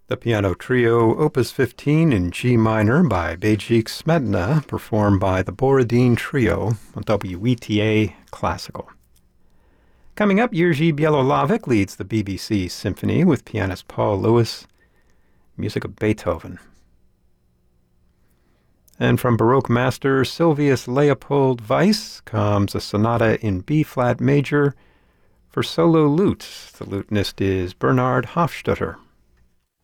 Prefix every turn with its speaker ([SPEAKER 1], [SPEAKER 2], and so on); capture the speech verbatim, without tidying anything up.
[SPEAKER 1] The piano trio Opus fifteen in G minor by Bejik Smetana, performed by the Borodin Trio on W E T A Classical. Coming up, Jiří Bělohlavek leads the B B C Symphony with pianist Paul Lewis, music of Beethoven. And from Baroque master Sylvius Leopold Weiss comes a sonata in B-flat major for solo lute. The lutenist is Bernard Hofstadter.